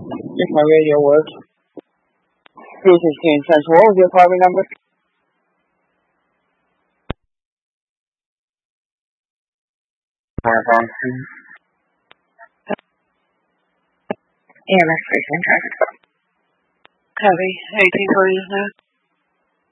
If my radio works. This is Ken Central. What was your apartment number? EMS station traffic. Copy. 1840 is now.